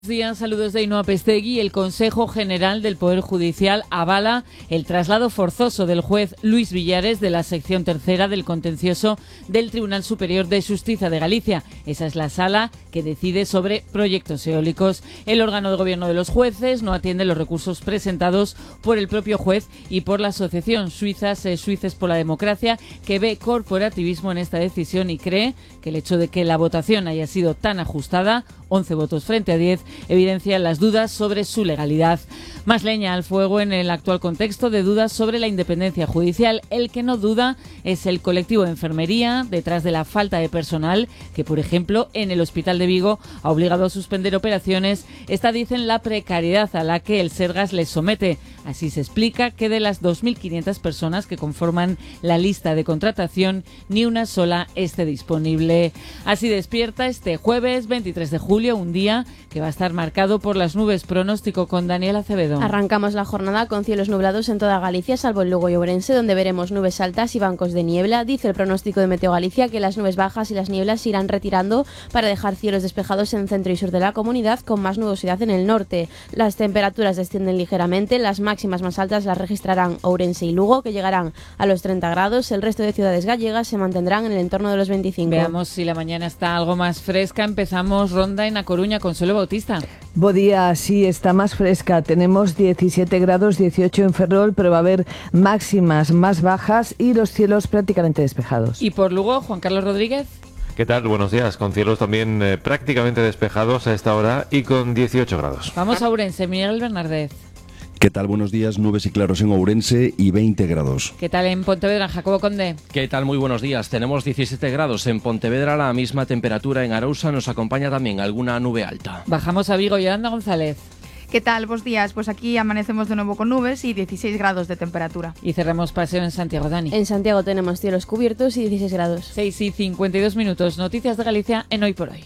Buenos días, saludos de Ainhoa Pestegui. El Consejo General del Poder Judicial avala el traslado forzoso del juez Luis Villares de la sección tercera del contencioso del Tribunal Superior de Xustiza de Galicia. Esa es la sala que decide sobre proyectos eólicos. El órgano de gobierno de los jueces no atiende los recursos presentados por el propio juez y por la Asociación Suices por la Democracia, que ve corporativismo en esta decisión y cree que el hecho de que la votación haya sido tan ajustada, 11 votos frente a 10, evidencia las dudas sobre su legalidad. Más leña al fuego en el actual contexto de dudas sobre la independencia judicial. El que no duda es el colectivo de enfermería, detrás de la falta de personal, que por ejemplo en el Hospital de Vigo ha obligado a suspender operaciones. Esta, dicen, la precariedad a la que el Sergas les somete. Así se explica que de las 2.500 personas que conforman la lista de contratación, ni una sola esté disponible. Así despierta este jueves 23 de julio, un día que va a estar marcado por las nubes. Pronóstico con Daniel Acevedo. Arrancamos la jornada con cielos nublados en toda Galicia, salvo en Lugo y Ourense, donde veremos nubes altas y bancos de niebla. Dice el pronóstico de Meteo Galicia que las nubes bajas y las nieblas se irán retirando para dejar cielos despejados en centro y sur de la comunidad, con más nubosidad en el norte. Las temperaturas descienden ligeramente, las máximas más altas las registrarán Ourense y Lugo, que llegarán a los 30 grados. El resto de ciudades gallegas se mantendrán en el entorno de los 25. Veamos si la mañana está algo más fresca. Empezamos ronda en A Coruña. Consuelo Bautista. Buen día, sí, está más fresca. Tenemos 17 grados, 18 en Ferrol, pero va a haber máximas más bajas y los cielos prácticamente despejados. Y por Lugo, Juan Carlos Rodríguez. ¿Qué tal? Buenos días. Con cielos también prácticamente despejados a esta hora y con 18 grados. Vamos a Ourense, Miguel Bernardez. ¿Qué tal? Buenos días. Nubes y claros en Ourense y 20 grados. ¿Qué tal en Pontevedra, Jacobo Conde? ¿Qué tal? Muy buenos días. Tenemos 17 grados en Pontevedra, la misma temperatura en Arousa. Nos acompaña también alguna nube alta. Bajamos a Vigo, Yolanda González. ¿Qué tal? Buenos días. Pues aquí amanecemos de nuevo con nubes y 16 grados de temperatura. Y cerramos paseo en Santiago, Dani. En Santiago tenemos cielos cubiertos y 16 grados. 6:52. Noticias de Galicia en Hoy por Hoy.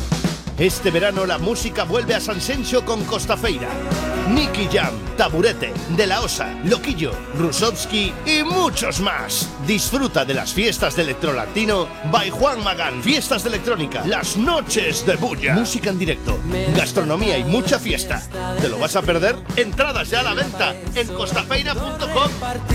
Este verano la música vuelve a Sanxenxo con Costafeira. Nicky Jam, Taburete, De La Osa, Loquillo, Rusovski y muchos más. Disfruta de las fiestas de electrolatino by Juan Magán. Fiestas de electrónica, las noches de bulla. Música en directo, gastronomía y mucha fiesta. ¿Te lo vas a perder? Entradas ya a la venta en costafeira.com.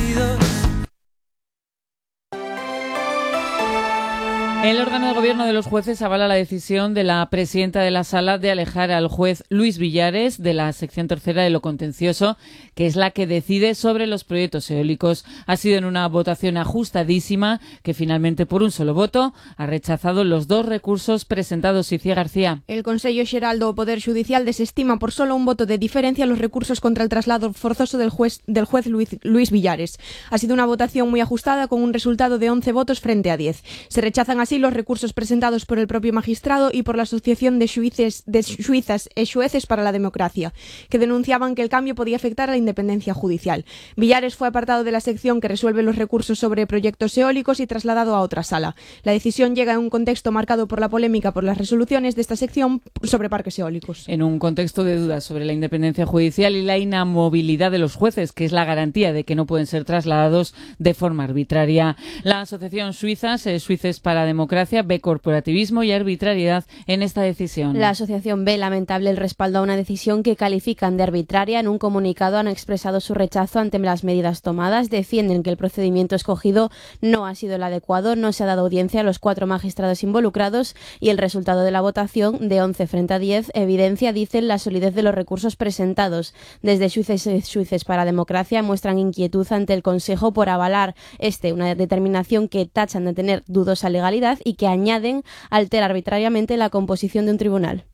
El órgano de gobierno de los jueces avala la decisión de la presidenta de la sala de alejar al juez Luis Villares de la sección tercera de lo contencioso, que es la que decide sobre los proyectos eólicos. Ha sido en una votación ajustadísima que finalmente, por un solo voto, ha rechazado los dos recursos presentados. Icía García. El Consello Xeral do Poder Judicial desestima por solo un voto de diferencia los recursos contra el traslado forzoso del juez Luis Villares. Ha sido una votación muy ajustada con un resultado de 11 votos frente a 10. Se rechazan así los recursos presentados por el propio magistrado y por la Asociación de Suizas e Xueces para la Democracia, que denunciaban que el cambio podía afectar a la independencia judicial. Villares fue apartado de la sección que resuelve los recursos sobre proyectos eólicos y trasladado a otra sala. La decisión llega en un contexto marcado por la polémica por las resoluciones de esta sección sobre parques eólicos. En un contexto de dudas sobre la independencia judicial y la inamovilidad de los jueces, que es la garantía de que no pueden ser trasladados de forma arbitraria. La Asociación Suices para la Democracia ve corporativismo y arbitrariedad en esta decisión. La asociación ve lamentable el respaldo a una decisión que califican de arbitraria. En un comunicado han expresado su rechazo ante las medidas tomadas. Defienden que el procedimiento escogido no ha sido el adecuado, no se ha dado audiencia a los 4 magistrados involucrados y el resultado de la votación, de 11 frente a 10, evidencia, dicen, la solidez de los recursos presentados. Desde Suices para la Democracia muestran inquietud ante el Consejo por avalar una determinación que tachan de tener dudosa legalidad y que añaden altera arbitrariamente la composición de un tribunal.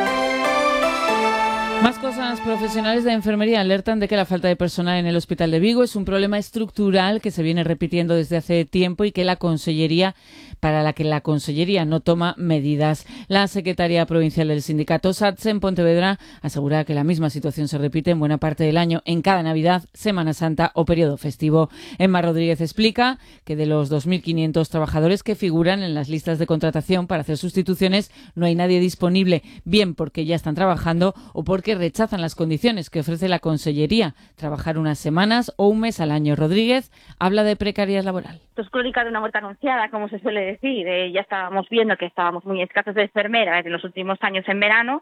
Más cosas. Profesionales de enfermería alertan de que la falta de personal en el Hospital de Vigo es un problema estructural que se viene repitiendo desde hace tiempo y que para la que la Consellería no toma medidas. La secretaria provincial del sindicato SATSE en Pontevedra asegura que la misma situación se repite en buena parte del año, en cada Navidad, Semana Santa o periodo festivo. Emma Rodríguez explica que de los 2.500 trabajadores que figuran en las listas de contratación para hacer sustituciones, no hay nadie disponible, bien porque ya están trabajando o porque rechazan las condiciones que ofrece la Consellería, trabajar unas semanas o un mes al año. Rodríguez habla de precariedad laboral. Esto es crónica de una muerte anunciada, como se suele decir. Ya estábamos viendo que estábamos muy escasos de enfermeras en los últimos años en verano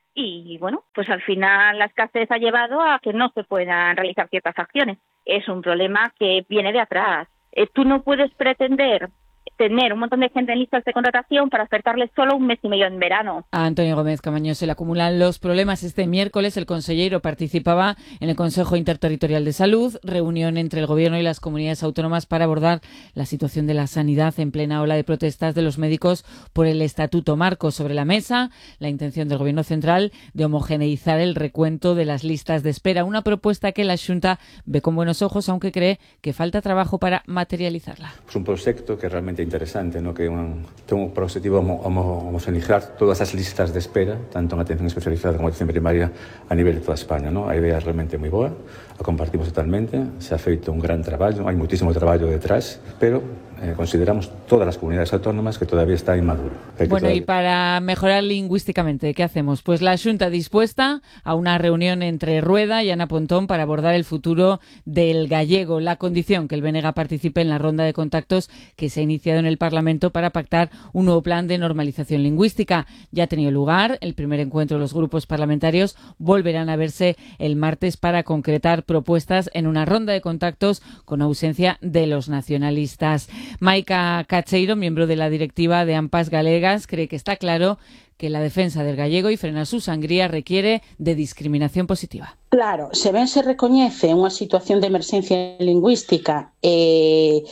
y bueno, pues al final la escasez ha llevado a que no se puedan realizar ciertas acciones. Es un problema que viene de atrás. Tú no puedes pretender tener un montón de gente en listas de contratación para ofertarles solo un mes y medio en verano. A Antonio Gómez Camaño se le acumulan los problemas. Este miércoles el consellero participaba en el Consejo Interterritorial de Salud, reunión entre el Gobierno y las comunidades autónomas para abordar la situación de la sanidad en plena ola de protestas de los médicos por el Estatuto Marco. Sobre la mesa, la intención del Gobierno central de homogeneizar el recuento de las listas de espera, una propuesta que la Xunta ve con buenos ojos, aunque cree que falta trabajo para materializarla. Es un proyecto que realmente interesante, ¿no? Que tengo por objetivo homogeneizar todas as listas de espera, tanto en atención especializada como en atención primaria a nivel de toda España, ¿no? A idea realmente moi boa, a compartimos totalmente, se ha feito un gran traballo, hai muitísimo traballo detrás, pero consideramos todas las comunidades autónomas que todavía está inmaduro. Bueno, y para mejorar lingüísticamente, ¿qué hacemos? Pues la Xunta dispuesta a una reunión entre Rueda y Ana Pontón para abordar el futuro del gallego, la condición que el BNG participe en la ronda de contactos que se ha iniciado en el Parlamento para pactar un nuevo plan de normalización lingüística. Ya ha tenido lugar el primer encuentro de los grupos parlamentarios, volverán a verse el martes para concretar propuestas en una ronda de contactos con ausencia de los nacionalistas. Maica Cacheiro, miembro de la directiva de AMPAs Galegas, cree que está claro que la defensa del gallego y frenar su sangría requiere de discriminación positiva. Claro, se ben se recoñece unha situación de emerxencia lingüística e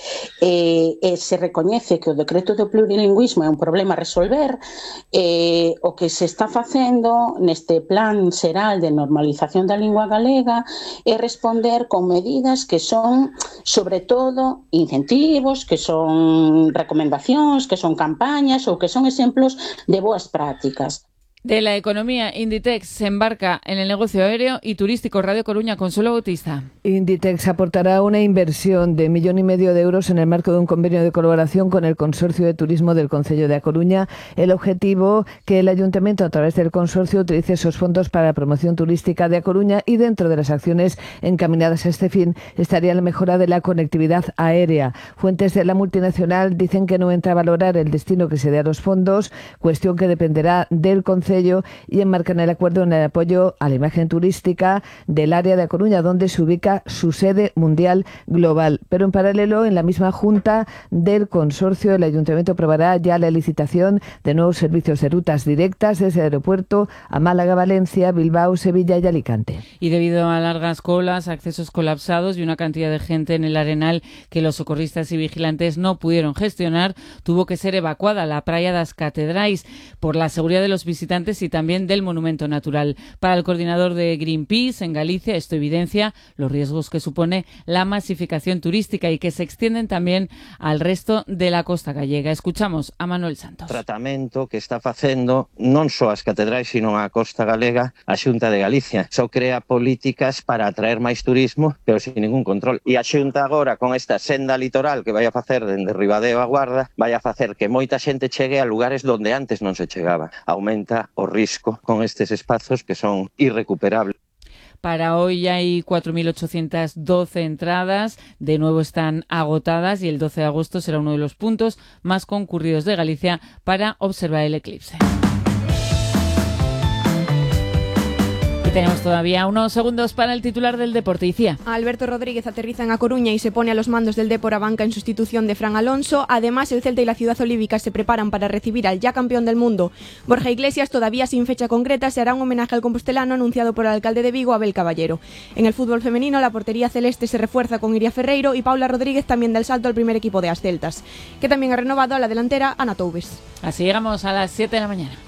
se recoñece que o decreto do plurilingüismo é un problema a resolver, o que se está facendo neste plan xeral de normalización da lingua galega é responder con medidas que son, sobre todo, incentivos, que son recomendacións, que son campañas ou que son exemplos de boas prácticas. De la economía, Inditex se embarca en el negocio aéreo y turístico. Radio Coruña, Consuelo Bautista. Inditex aportará una inversión de 1,5 millones de euros en el marco de un convenio de colaboración con el Consorcio de Turismo del Concello de A Coruña. El objetivo, que el Ayuntamiento, a través del consorcio, utilice esos fondos para la promoción turística de A Coruña, y dentro de las acciones encaminadas a este fin estaría la mejora de la conectividad aérea. Fuentes de la multinacional dicen que no entra a valorar el destino que se dé a los fondos, cuestión que dependerá del Concello, y enmarcan el acuerdo en el apoyo a la imagen turística del área de A Coruña, donde se ubica su sede mundial global. Pero en paralelo, en la misma junta del consorcio, el Ayuntamiento aprobará ya la licitación de nuevos servicios de rutas directas desde el aeropuerto a Málaga, Valencia, Bilbao, Sevilla y Alicante. Y debido a largas colas, accesos colapsados y una cantidad de gente en el Arenal que los socorristas y vigilantes no pudieron gestionar, tuvo que ser evacuada la Praia das Catedrais por la seguridad de los visitantes y también del monumento natural. Para el coordinador de Greenpeace en Galicia, esto evidencia los riesgos que supone la masificación turística y que se extienden también al resto de la costa gallega. Escuchamos a Manuel Santos. Tratamento que está facendo non só as catedrais, sino a costa galega, a Xunta de Galicia. Só crea políticas para atraer máis turismo, pero sin ningún control. E a Xunta agora, con esta senda litoral que vai a facer dende Ribadeo a Guarda, vai a facer que moita xente chegue a lugares donde antes non se chegaba. Aumenta o risco con estes espazos que son irrecuperables. Para hoy hay 4.812 entradas, de nuevo están agotadas y el 12 de agosto será uno de los puntos más concurridos de Galicia para observar el eclipse. Y tenemos todavía unos segundos para el titular del deporte. Icía. Alberto Rodríguez aterriza en A Coruña y se pone a los mandos del Dépor a banca en sustitución de Fran Alonso. Además, el Celta y la Ciudad Olívica se preparan para recibir al ya campeón del mundo Borja Iglesias. Todavía sin fecha concreta, se hará un homenaje al compostelano anunciado por el alcalde de Vigo, Abel Caballero. En el fútbol femenino, la portería celeste se refuerza con Iria Ferreiro y Paula Rodríguez también da el salto al primer equipo de As Celtas, que también ha renovado a la delantera Ana Toubes. Así llegamos a las 7 de la mañana.